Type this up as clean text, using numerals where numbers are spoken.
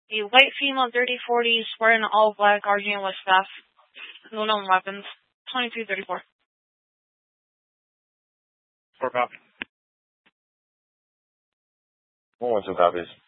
A white female, dirty 40s, wearing all black, arguing with staff. No known weapons. 2234. For copy. 112 copies.